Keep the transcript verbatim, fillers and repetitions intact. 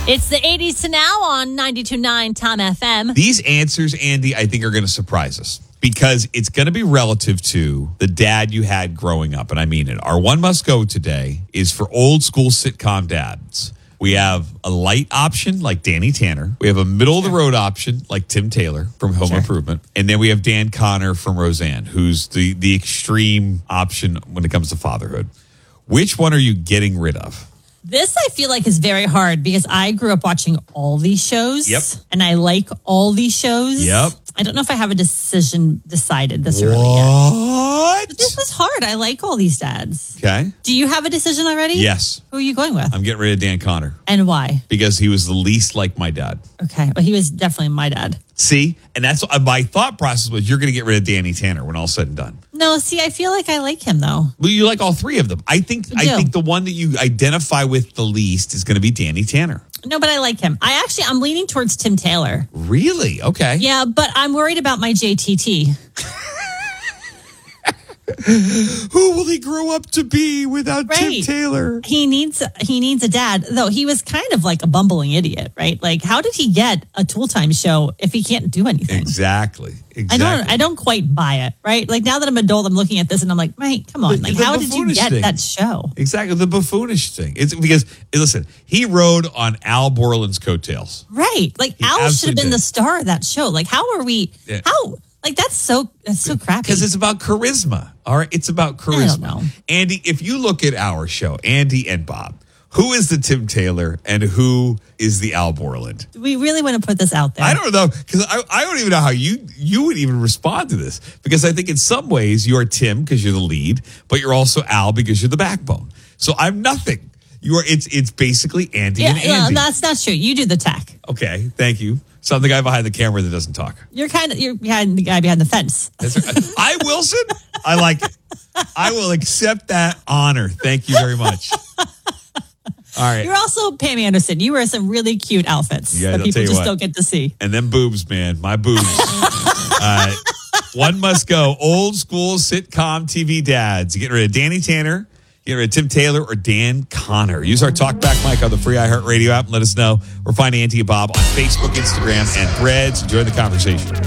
It's the eighties to now on ninety-two point nine Tom F M. These answers, Andy, I think are going to surprise us because it's going to be relative to the dad you had growing up. And I mean it. Our one must go today is for old school sitcom dads. We have a light option like Danny Tanner. We have a middle of the road option like Tim Taylor from Home Sure. Improvement. And then we have Dan Connor from Roseanne, who's the, the extreme option when it comes to fatherhood. Which one are you getting rid of? This I feel like is very hard because I grew up watching all these shows. Yep. And I like all these shows. Yep. I don't know if I have a decision decided this early yet. What? But this was hard. I like all these dads. Okay. Do you have a decision already? Yes. Who are you going with? I'm getting rid of Dan Connor And why? because he was the least like my dad. Okay. Well, he was definitely my dad. See? And that's what my thought process was. You're going to get rid of Danny Tanner when all's said and done. No, see, I feel like I like him though. Well, you like all three of them. I think I do. think the one that you identify with the least is going to be Danny Tanner. No, but I like him. I actually, I'm leaning towards Tim Taylor. Really? Okay. Yeah, but I'm worried about my J T T. Who will he grow up to be without Tim Right. Taylor? He needs he needs a dad, though he was kind of like a bumbling idiot, right? Like, how did he get a Tool Time show if he can't do anything? Exactly. Exactly. I don't I don't quite buy it, right? Like now that I'm adult, I'm looking at this and I'm like, mate, come on. The- Like, the how did you buffoonish get thing. that show? Exactly. The buffoonish thing. It's because, listen, he rode on Al Borland's coattails. Right. Like He Al should have absolutely been did. the star of that show. Like, how are we Yeah. how like that's so that's so crappy. Because it's about charisma. All right. It's about charisma. I don't know. Andy, if you look at our show, Andy and Bob, who is the Tim Taylor and who is the Al Borland? we really want to put this out there. I don't know, because I, I don't even know how you you would even respond to this. Because I think in some ways you are Tim because you're the lead, but you're also Al because you're the backbone. So I'm nothing. You are. It's it's basically Andy Yeah, and Andy. no, that's not true. You do the tech. Okay, thank you. So I'm the guy behind the camera that doesn't talk. You're kind of you're behind the guy behind the fence. That's right. I Wilson. I like it. I will accept that honor. Thank you very much. All right. You're also Pam Anderson. You wear some really cute outfits Yeah, that I'll people tell you just what. don't get to see. And then boobs, man. My boobs. All right. One must go. Old school sitcom T V dads. You get rid of Danny Tanner, you get rid of Tim Taylor, or Dan Connor. Use our talkback mic on the free iHeartRadio app and let us know. Or find Auntie and Bob on Facebook, Instagram, and Threads. Enjoy the conversation.